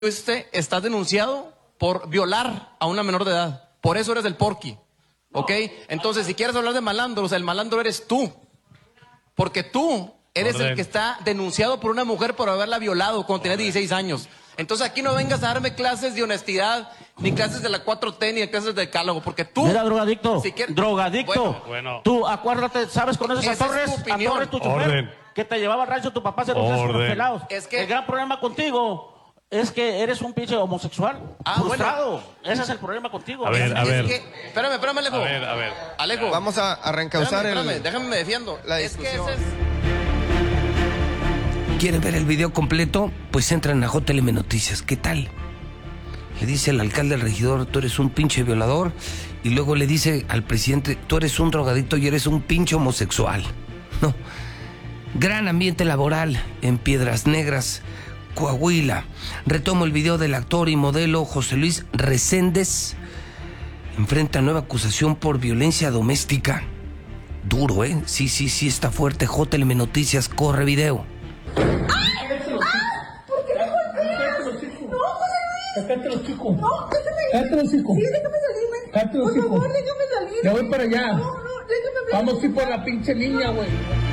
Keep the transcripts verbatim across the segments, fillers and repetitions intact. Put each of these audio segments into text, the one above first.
Este estás denunciado por violar a una menor de edad. Por eso eres el porqui. ¿Ok? Entonces, si quieres hablar de malandros, el malandro eres tú. Porque tú eres Orden. el que está denunciado por una mujer por haberla violado cuando tenía dieciséis años. Entonces aquí no vengas a darme clases de honestidad, ni clases de la cuatro T, ni clases de decálogo, porque tú... Mira, drogadicto, si quieres, drogadicto. Bueno, bueno. Tú, acuérdate, ¿sabes? Conoces a Torres, es tu a Torres, tu chofer, Orden. que te llevaba al rancho tu papá, se los con los pelados. Es que... El gran problema contigo es que eres un pinche homosexual ah, frustrado. Bueno. Ese es el problema contigo. A ver, a es ver. Que, espérame, espérame, Alejo. A ver, a ver. Alejo. Vamos a, a reencauzar espérame, el... espérame, déjame me defiendo. La es que discusión. ese es... ¿Quieren ver el video completo? Pues entran a J L M Noticias. ¿Qué tal? Le dice el alcalde al regidor, tú eres un pinche violador. Y luego le dice al presidente, tú eres un drogadicto y eres un pinche homosexual. No. Gran ambiente laboral en Piedras Negras, Coahuila. Retomo el video del actor y modelo José Luis Reséndez. Enfrenta nueva acusación por violencia doméstica. Duro, ¿eh? Sí, sí, sí, está fuerte. J L M Noticias, corre video. ¡Ay! ¡Ah! ¿Por qué me golpeas? No, José Luis. Cállate los chicos. No, déjame. Cállate los chicos. Sí, déjame salirme. Cállate los Por chicos. favor, déjame salir. Ya voy para allá. No, no, déjame. Vamos a ir por la pinche niña, güey.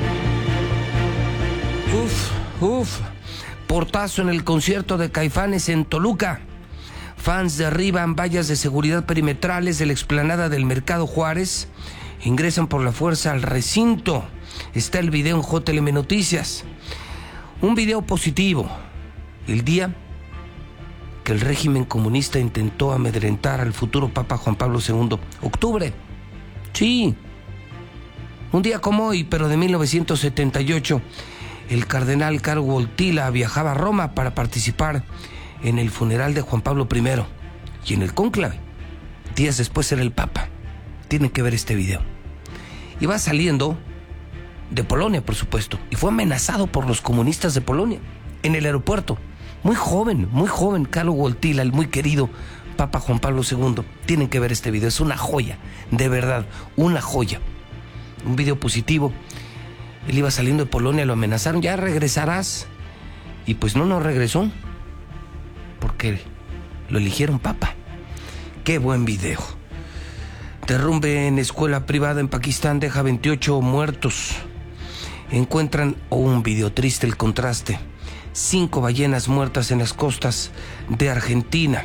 Uf, uf. Portazo en el concierto de Caifanes en Toluca. Fans derriban vallas de seguridad perimetrales de la explanada del Mercado Juárez. Ingresan por la fuerza al recinto. Está el video en J L M Noticias. Un video positivo. El día que el régimen comunista intentó amedrentar al futuro Papa Juan Pablo segundo. Octubre. Sí. Un día como hoy, pero de mil novecientos setenta y ocho, el cardenal Karol Wojtyła viajaba a Roma para participar en el funeral de Juan Pablo primero y en el cónclave. Días después era el Papa. Tienen que ver este video. Iba saliendo de Polonia, por supuesto, y fue amenazado por los comunistas de Polonia en el aeropuerto. Muy joven, muy joven, Karol Wojtyła, el muy querido Papa Juan Pablo segundo. Tienen que ver este video, es una joya, de verdad, una joya. Un video positivo. Él iba saliendo de Polonia, lo amenazaron, ya regresarás. Y pues no, no regresó, porque lo eligieron Papa. Qué buen video. Derrumbe en escuela privada en Pakistán deja veintiocho muertos. Encuentran oh, un video triste, el contraste. Cinco ballenas muertas en las costas de Argentina.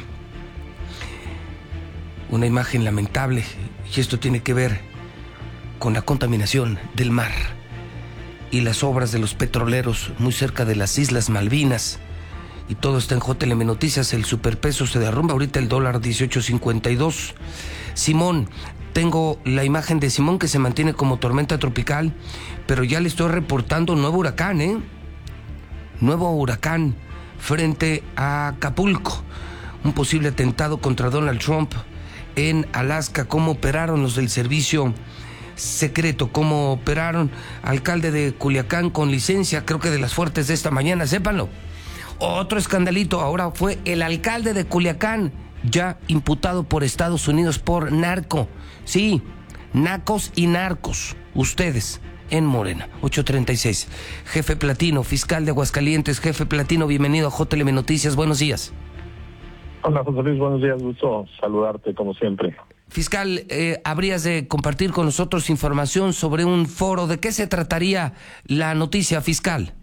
Una imagen lamentable, y esto tiene que ver con la contaminación del mar y las obras de los petroleros muy cerca de las Islas Malvinas. Y todo está en J L M Noticias. El superpeso se derrumba, ahorita el dólar dieciocho cincuenta y dos. Simón, tengo la imagen de Simón que se mantiene como tormenta tropical, pero ya le estoy reportando un nuevo huracán, ¿eh? Nuevo huracán frente a Acapulco. Un posible atentado contra Donald Trump en Alaska. ¿Cómo operaron los del servicio secreto? ¿Cómo operaron? Alcalde de Culiacán con licencia, creo que de las fuertes de esta mañana, sépanlo. Otro escandalito, ahora fue el alcalde de Culiacán, ya imputado por Estados Unidos por narco. Sí, nacos y narcos, ustedes en Morena. Ocho treinta y seis. Jefe Platino, fiscal de Aguascalientes. Jefe Platino, bienvenido a J L M Noticias, buenos días. Hola José Luis, buenos días, gusto saludarte como siempre. Fiscal, eh, habrías de compartir con nosotros información sobre un foro. ¿De qué se trataría la noticia, fiscal?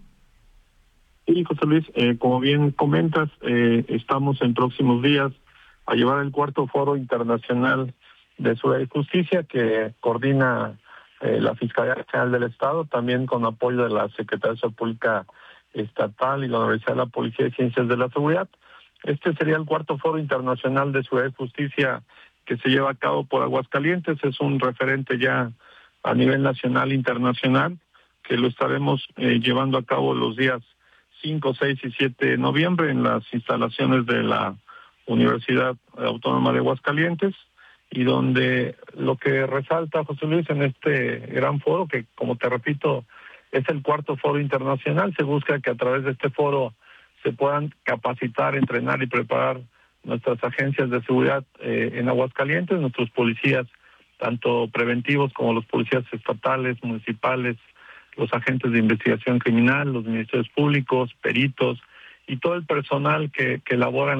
Sí, José Luis, eh, como bien comentas, eh, estamos en próximos días a llevar el cuarto foro internacional de Seguridad y Justicia que coordina eh, la Fiscalía General del Estado, también con apoyo de la Secretaría de Seguridad Pública Estatal y la Universidad de la Policía y Ciencias de la Seguridad. Este sería el cuarto foro internacional de Seguridad y Justicia que se lleva a cabo por Aguascalientes. Es un referente ya a nivel nacional e internacional que lo estaremos eh, llevando a cabo los días cinco, seis y siete de noviembre en las instalaciones de la Universidad Autónoma de Aguascalientes, y donde lo que resalta, José Luis, en este gran foro, que como te repito, es el cuarto foro internacional, se busca que a través de este foro se puedan capacitar, entrenar y preparar nuestras agencias de seguridad eh, en Aguascalientes, nuestros policías, tanto preventivos como los policías estatales, municipales, los agentes de investigación criminal, los ministerios públicos, peritos y todo el personal que, que labora en